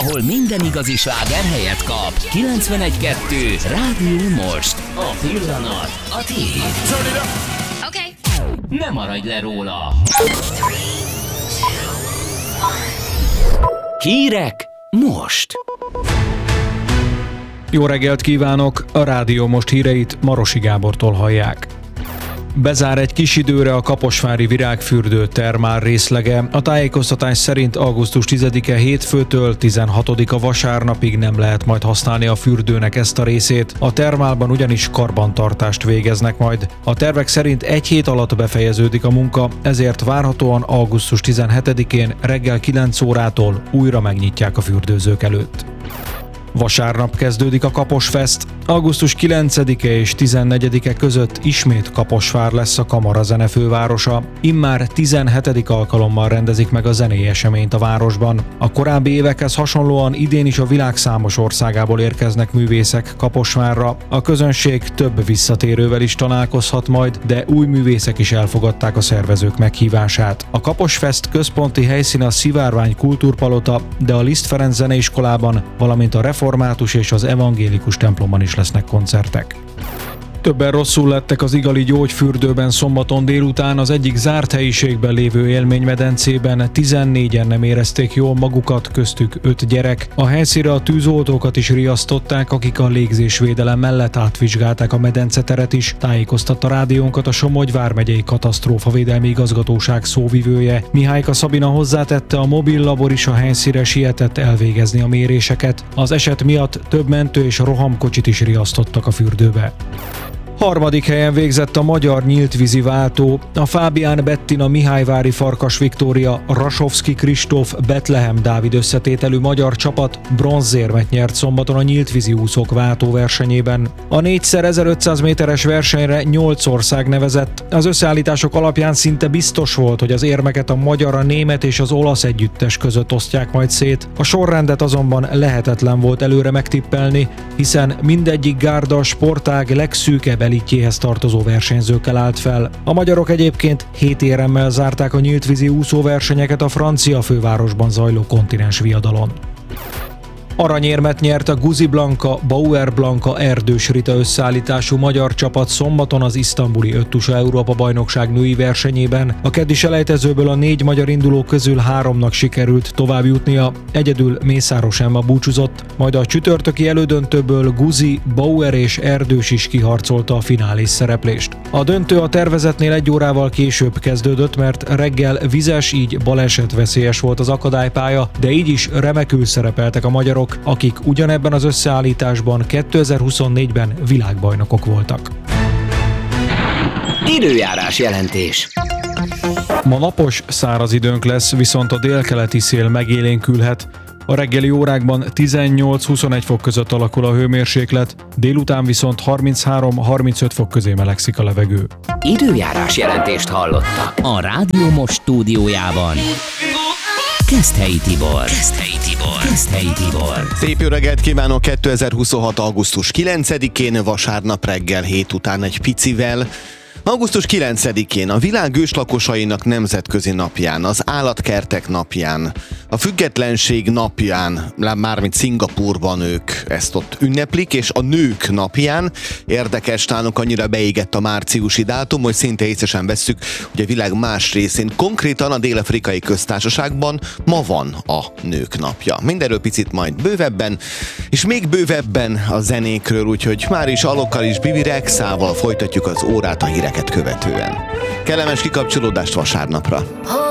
ahol minden igazi sláger helyet kap. 91.2 Rádió Most. A pillanat a tiéd. Okay. Ne maradj le róla. Hírek most. Jó reggelt kívánok! A Rádió Most híreit Marosi Gábortól hallják. Bezár egy kis időre a kaposvári virágfürdő termál részlege. A tájékoztatás szerint augusztus 10-e hétfőtől 16-a vasárnapig nem lehet majd használni a fürdőnek ezt a részét. A termálban ugyanis karbantartást végeznek majd. A tervek szerint egy hét alatt befejeződik a munka, ezért várhatóan augusztus 17-én reggel 9 órától újra megnyitják a fürdőzők előtt. Vasárnap kezdődik a Kaposfest. Augusztus 9-e és 14-e között ismét Kaposvár lesz a kamarazene fővárosa. Immár 17. alkalommal rendezik meg a zenei eseményt a városban. A korábbi évekhez hasonlóan idén is a világ számos országából érkeznek művészek Kaposvárra. A közönség több visszatérővel is találkozhat majd, de új művészek is elfogadták a szervezők meghívását. A Kaposfest központi helyszín a Szivárvány Kultúrpalota, de a Liszt Ferenc Zeneiskolában, valamint a Református és az Evangélikus templomban is lesznek koncertek. Többen rosszul lettek az Igali gyógyfürdőben szombaton délután, az egyik zárt helyiségben lévő élménymedencében 14-en nem érezték jól magukat, köztük 5 gyerek. A helyszínre a tűzoltókat is riasztották, akik a légzésvédelem mellett átvizsgálták a medenceteret is, tájékoztatta rádiónkat a Somogy vármegyei katasztrófavédelmi igazgatóság szóvivője. Mihályka Szabina hozzátette, a mobil labor is a helyszínre sietett elvégezni a méréseket. Az eset miatt több mentő és rohamkocsit is riasztottak a fürdőbe. Harmadik helyen végzett a magyar nyíltvízi váltó. A Fábián Bettina Mihályvári Farkas Viktória, Rasovszki Kristóf Betlehem Dávid összetételű magyar csapat bronzérmet nyert szombaton a nyíltvízi úszók váltóversenyében. A 4x1500 méteres versenyre 8 ország nevezett. Az összeállítások alapján szinte biztos volt, hogy az érmeket a magyar, a német és az olasz együttes között osztják majd szét. A sorrendet azonban lehetetlen volt előre megtippelni, hiszen mindegyik gárda a sportág legszűkebb elitjéhez tartozó versenyzőkkel állt fel. A magyarok egyébként 7 éremmel zárták a nyíltvízi úszóversenyeket a francia fővárosban zajló kontinens viadalon. Aranyérmet nyert a Guzi Blanka, Bauer Blanka Erdős Rita összeállítású magyar csapat szombaton az isztambuli öttusa Európa-bajnokság női versenyében. A keddi selejtezőből a 4 magyar induló közül 3-nak sikerült tovább jutnia, egyedül Mészáros Emma búcsúzott, majd a csütörtöki elődöntőből Guzi, Bauer és Erdős is kiharcolta a finálés szereplést. A döntő a tervezetnél 1 órával később kezdődött, mert reggel vizes, így balesetveszélyes volt az akadálypálya, de így is remekül szerepeltek a magyarok, akik ugyanebben az összeállításban 2024-ben világbajnokok voltak. Időjárás jelentés. Ma napos, száraz időnk lesz, viszont a délkeleti szél megélénkülhet. A reggeli órákban 18-21 fok között alakul a hőmérséklet, délután viszont 33-35 fok közé melegszik a levegő. Időjárás jelentést hallottak a Rádió Most stúdiójában. Keszthelyi Tibor. Szép jó reggelt kívánok! 2026. augusztus 9-én, vasárnap reggel 7 után egy picivel. Augusztus 9-én a világ őslakosainak nemzetközi napján, az állatkertek napján, a függetlenség napján, mármint Szingapúrban ők ezt ott ünneplik, és a nők napján érdekes, nálunk annyira beégett a márciusi dátum, hogy szinte észre sem vesszük, hogy a világ más részén, konkrétan a Dél-Afrikai Köztársaságban ma van a nők napja. Mindenről picit majd bővebben, és még bővebben a zenékről, úgyhogy már is Alokkal és Bibi Rexával folytatjuk az órát a híreket követően. Kellemes kikapcsolódást vasárnapra!